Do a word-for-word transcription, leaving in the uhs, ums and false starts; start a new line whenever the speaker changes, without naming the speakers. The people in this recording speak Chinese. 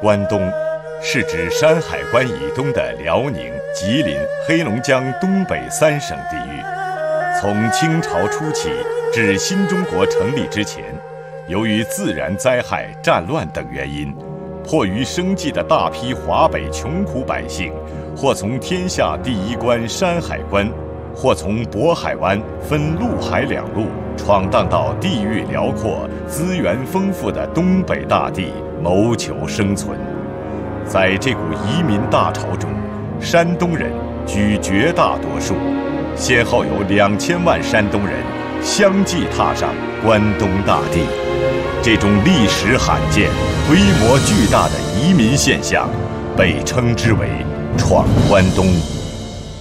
关东是指山海关以东的辽宁、吉林、黑龙江东北三省地域。从清朝初期至新中国成立之前，由于自然灾害、战乱等原因，迫于生计的大批华北穷苦百姓，或从天下第一关山海关，或从渤海湾分陆海两路闯荡到地域辽阔、资源丰富的东北大地，谋求生存。在这股移民大潮中，山东人居绝大多数，先后有两千万山东人相继踏上关东大地。这种历史罕见、规模巨大的移民现象，被称之为“闯关东”。